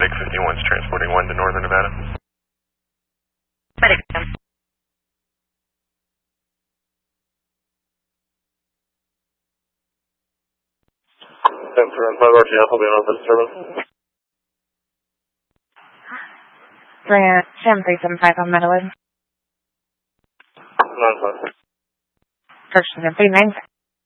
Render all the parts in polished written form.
651's transporting 1 to Northern Nevada. Medic. 10 for 5 RTF, will be on for service. Bring it, Sham 375 on Meadowwood. 9-5. First 395.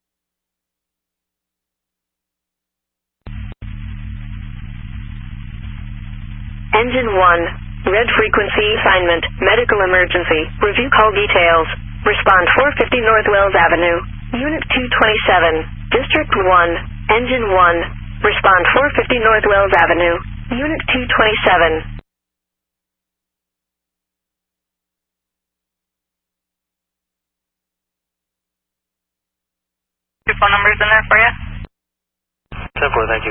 Engine 1, red frequency assignment, medical emergency, review call details. Respond 450 North Wells Avenue, Unit 227, District 1, Engine 1, respond 450 North Wells Avenue, Unit 227. Your phone number's in there for you? 10-4, thank you.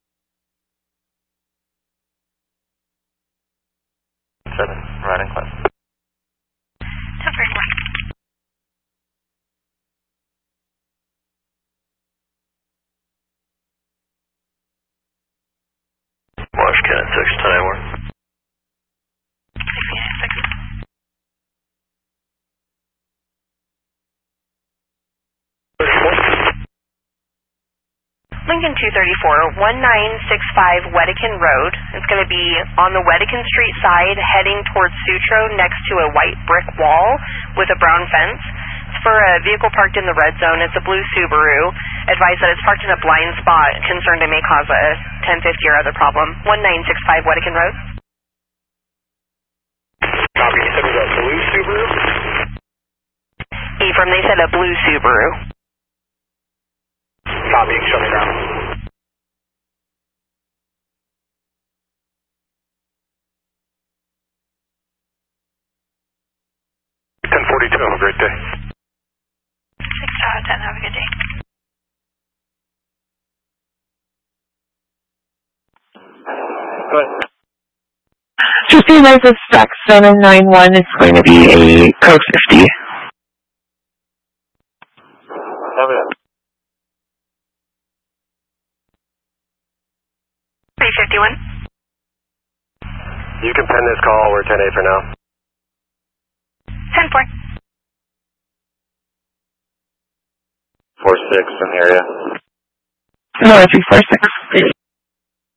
7, riding class. 10-4. Washington 6, 10 hour. 6. Lincoln 234, 1965 Wedekind Road. It's going to be on the Wedekind Street side, heading towards Sutro, next to a white brick wall with a brown fence. It's for a vehicle parked in the red zone. It's a blue Subaru. Advise that it's parked in a blind spot, concerned it may cause a 1050 or other problem. 1965 Wedekind Road. Copy, you said it was a blue Subaru? Ephraim, they said a blue Subaru. Copy, show me ground. Have a great day. 6 out of 10, have a good day. Go ahead. 15 versus Stack 791 is going to be a code 50. Have it. 351. You can pen this call. We're 10-8 for now. 10-4. 4-6 in the area. No, 346.